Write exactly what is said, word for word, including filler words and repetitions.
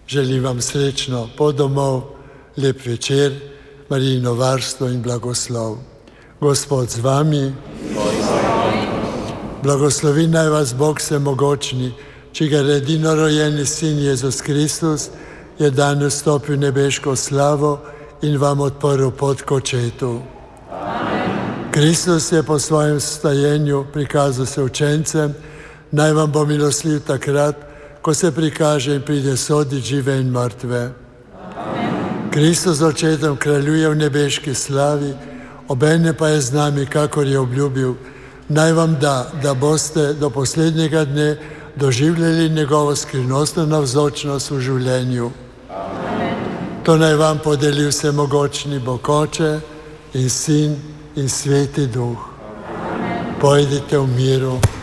Želim vam srečno pot domov, lep večer, Marijino varstvo in blagoslov. Gospod z vami. Blagoslovi naj vas Bog vsemogočni, čigar edino rojeni sin Jezus Kristus je danes vstopil v nebeško slavo in vam odprl pot k očetu. Kristus je po svojem vstajenju prikazal se učencem, naj vam bo milostljiv takrat, ko se prikaže in pride soditi žive in mrtve. Amen. Kristus z očetom kraljuje v nebeški slavi, obenem pa je z nami, kakor je obljubil. Naj vam da, da boste do poslednjega dne doživljali njegovo skrivnostno navzočnost v življenju. Amen. To naj vam podeli vsemogočni Bog Oče in Sin in Sveti Duh. Amen. Pojdite v miru.